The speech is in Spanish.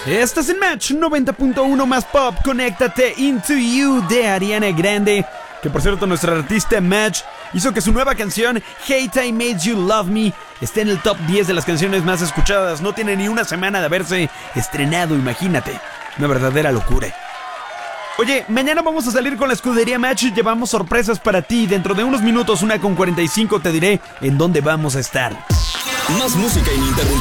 Estás en Match 90.1 más pop. Conéctate Into You de Ariana Grande, que por cierto nuestra artista Match hizo que su nueva canción Hate I Made You Love Me esté en el top 10 de las canciones más escuchadas. No tiene ni una semana de haberse estrenado, imagínate. Una verdadera locura. Oye, mañana vamos a salir con la escudería Match y llevamos sorpresas para ti. Dentro de unos minutos, 1:45, te diré en dónde vamos a estar. Más música ininterrumpida.